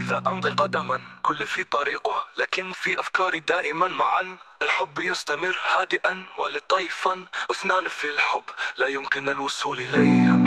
إذا أمضي قدما كل في طريقه، لكن في أفكاري دائما معا. الحب يستمر هادئا ولطيفا، اثنان في الحب لا يمكن الوصول إليه.